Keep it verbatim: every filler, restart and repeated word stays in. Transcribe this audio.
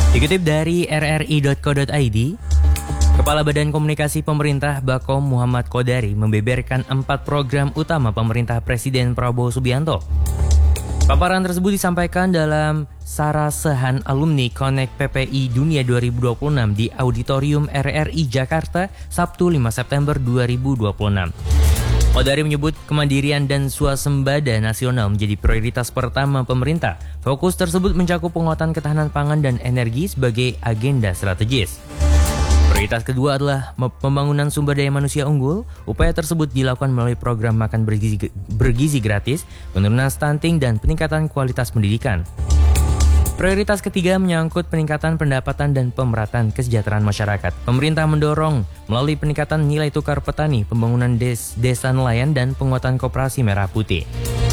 Dikutip dari r r i titik co titik i d, Kepala Badan Komunikasi Pemerintah Bakom Muhammad Kodari membeberkan empat program utama pemerintah Presiden Prabowo Subianto. Paparan tersebut disampaikan dalam Sarasehan Alumni Connect P P I Dunia dua ribu dua puluh enam di Auditorium R R I Jakarta, Sabtu lima September dua ribu dua puluh enam. Kodari menyebut kemandirian dan swasembada nasional menjadi prioritas pertama pemerintah. Fokus tersebut mencakup penguatan ketahanan pangan dan energi sebagai agenda strategis. Prioritas kedua adalah pembangunan sumber daya manusia unggul. Upaya tersebut dilakukan melalui program makan bergizi, bergizi gratis, penurunan stunting, dan peningkatan kualitas pendidikan. Prioritas ketiga menyangkut peningkatan pendapatan dan pemerataan kesejahteraan masyarakat. Pemerintah mendorong melalui peningkatan nilai tukar petani, pembangunan des, desa nelayan, dan penguatan koperasi merah putih.